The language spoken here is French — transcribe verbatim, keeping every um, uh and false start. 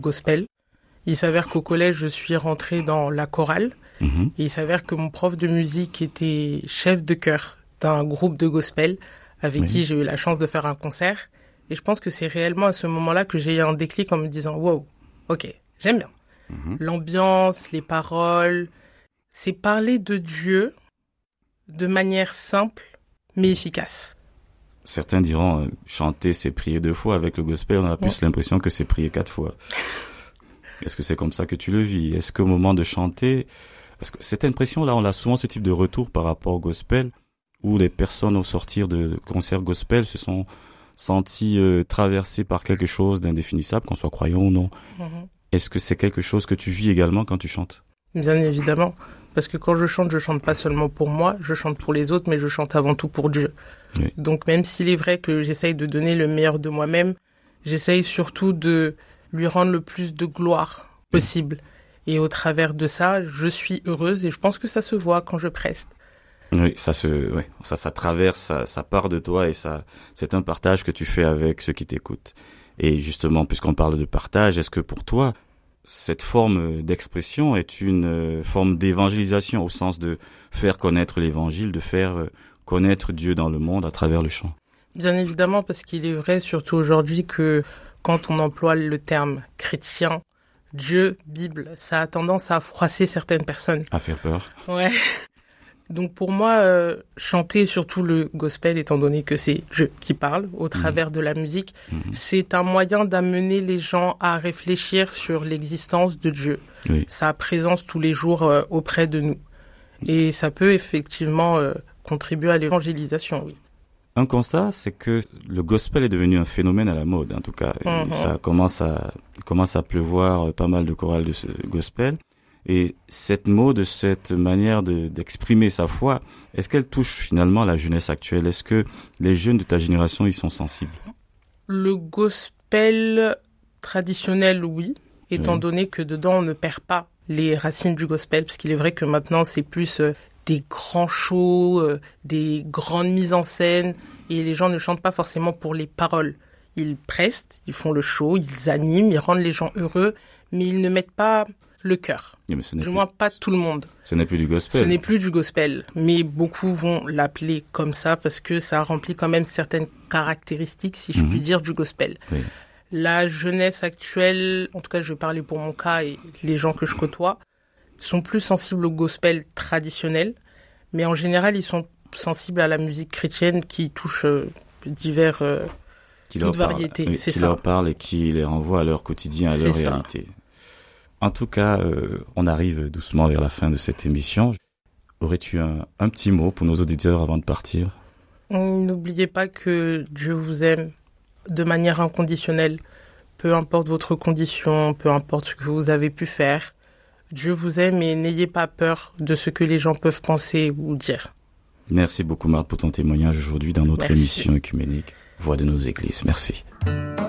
gospel. Il s'avère qu'au collège, je suis rentrée dans la chorale. Mmh. Et il s'avère que mon prof de musique était chef de chœur d'un groupe de gospel avec oui. qui j'ai eu la chance de faire un concert. Et je pense que c'est réellement à ce moment-là que j'ai eu un déclic en me disant « Wow, ok, j'aime bien. Mmh. » L'ambiance, les paroles, c'est parler de Dieu de manière simple mais efficace. Certains diront euh, chanter, c'est prier deux fois. Avec le gospel, on a plus ouais. l'impression que c'est prier quatre fois. Est-ce que c'est comme ça que tu le vis? Est-ce qu'au moment de chanter, parce que cette impression-là, on a souvent ce type de retour par rapport au gospel, où les personnes au sortir de concerts gospel se sont senties euh, traversées par quelque chose d'indéfinissable, qu'on soit croyant ou non. Mm-hmm. Est-ce que c'est quelque chose que tu vis également quand tu chantes? Bien évidemment. Parce que quand je chante, je chante pas seulement pour moi, je chante pour les autres, mais je chante avant tout pour Dieu. Oui. Donc même s'il est vrai que j'essaye de donner le meilleur de moi-même, j'essaye surtout de lui rendre le plus de gloire possible. Oui. Et au travers de ça, je suis heureuse et je pense que ça se voit quand je preste. Oui, ça se, oui, ça, ça traverse, ça, ça part de toi et ça, c'est un partage que tu fais avec ceux qui t'écoutent. Et justement, puisqu'on parle de partage, est-ce que pour toi, cette forme d'expression est une forme d'évangélisation au sens de faire connaître l'évangile, de faire connaître Dieu dans le monde à travers le chant? Bien évidemment, parce qu'il est vrai, surtout aujourd'hui, que quand on emploie le terme chrétien, Dieu, Bible, ça a tendance à froisser certaines personnes. À faire peur. Ouais. Donc pour moi, euh, chanter surtout le gospel, étant donné que c'est Dieu qui parle au travers mmh. de la musique, mmh. c'est un moyen d'amener les gens à réfléchir sur l'existence de Dieu, oui. sa présence tous les jours euh, auprès de nous. Et ça peut effectivement euh, contribuer à l'évangélisation, oui. Un constat, c'est que le gospel est devenu un phénomène à la mode, en tout cas. Mmh. Ça commence à, il commence à pleuvoir pas mal de chorales de ce gospel. Et cette mode, cette manière de, d'exprimer sa foi, est-ce qu'elle touche finalement la jeunesse actuelle? Est-ce que les jeunes de ta génération y sont sensibles? Le gospel traditionnel, oui, étant oui. donné que dedans on ne perd pas les racines du gospel, parce qu'il est vrai que maintenant c'est plus euh, des grands shows, euh, des grandes mises en scène, et les gens ne chantent pas forcément pour les paroles. Ils prestent, ils font le show, ils animent, ils rendent les gens heureux, mais ils ne mettent pas le cœur. Oui, du moins pas tout le monde. Ce n'est plus du gospel. Ce n'est plus du gospel, mais beaucoup vont l'appeler comme ça parce que ça remplit quand même certaines caractéristiques, si je mmh. puis dire, du gospel. Oui. La jeunesse actuelle, en tout cas je vais parler pour mon cas et les gens que je côtoie, sont plus sensibles au gospel traditionnel, mais en général ils sont sensibles à la musique chrétienne qui touche euh, divers, euh, qui toute variété. Oui, c'est qui ça. leur parle et qui les renvoie à leur quotidien, à c'est leur ça. réalité. En tout cas, euh, on arrive doucement vers la fin de cette émission. Aurais-tu un, un petit mot pour nos auditeurs avant de partir? N'oubliez pas que Dieu vous aime de manière inconditionnelle. Peu importe votre condition, peu importe ce que vous avez pu faire. Dieu vous aime et n'ayez pas peur de ce que les gens peuvent penser ou dire. Merci beaucoup Marthe pour ton témoignage aujourd'hui dans notre Merci. émission œcuménique Voix de nos églises. Merci.